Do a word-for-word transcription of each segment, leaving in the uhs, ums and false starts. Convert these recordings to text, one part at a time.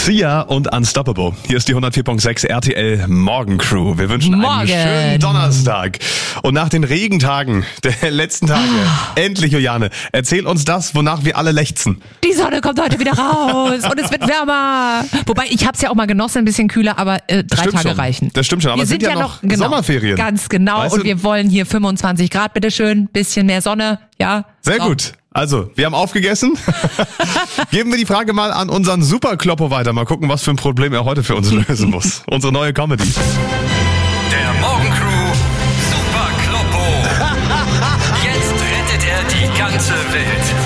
Sia und Unstoppable. Hier ist die hundertvier Komma sechs R T L Morgencrew. Wir wünschen Morgen. einen schönen Donnerstag. Und nach den Regentagen der letzten Tage, endlich, Juliane, erzähl uns das, wonach wir alle lechzen. Die Sonne kommt heute wieder raus und es wird wärmer. Wobei, ich hab's ja auch mal genossen, ein bisschen kühler, aber äh, drei Tage schon. reichen. Das stimmt schon, aber wir es sind, sind ja, ja noch, noch genau, Sommerferien. Ganz genau. Weißt und du? wir wollen hier fünfundzwanzig Grad, bitteschön, bisschen mehr Sonne, ja. Sehr So. gut. Also, wir haben aufgegessen. Geben wir die Frage mal an unseren Superkloppo weiter. Mal gucken, was für ein Problem er heute für uns lösen muss. Unsere neue Comedy. Der Morgencrew Superkloppo. Jetzt rettet er die ganze Welt.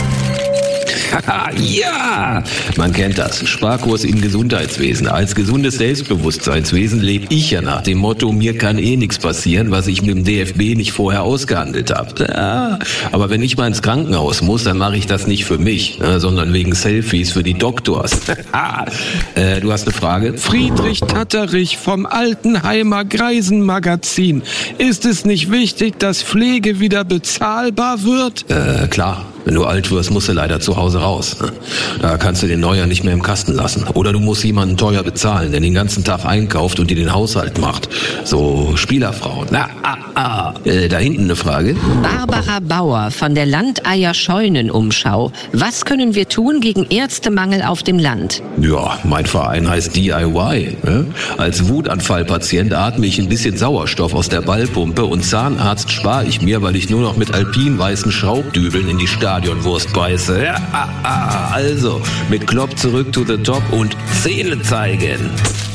Ja, man kennt das. Sparkurs im Gesundheitswesen. Als gesundes Selbstbewusstseinswesen lebe ich ja nach dem Motto, mir kann eh nichts passieren, was ich mit dem D F B nicht vorher ausgehandelt habe. Ja, aber wenn ich mal ins Krankenhaus muss, dann mache ich das nicht für mich, ne, sondern wegen Selfies für die Doktors. äh, du hast eine Frage? Friedrich Tatterich vom Altenheimer Greisenmagazin. Ist es nicht wichtig, dass Pflege wieder bezahlbar wird? Äh, klar. Wenn du alt wirst, musst du leider zu Hause raus. Da kannst du den Neuer nicht mehr im Kasten lassen. Oder du musst jemanden teuer bezahlen, der den ganzen Tag einkauft und dir den Haushalt macht. So Spielerfrauen. Na, ah, ah. Äh, da hinten eine Frage. Barbara Bauer von der Landeierscheunenumschau. Was können wir tun gegen Ärztemangel auf dem Land? Ja, mein Verein heißt D I Y. Ne? Als Wutanfallpatient atme ich ein bisschen Sauerstoff aus der Ballpumpe und Zahnarzt spare ich mir, weil ich nur noch mit alpinweißen Schraubdübeln in die Stadionwurst beiße. Ja, ah, ah. Also, mit Klopp zurück to the top und Zähne zeigen.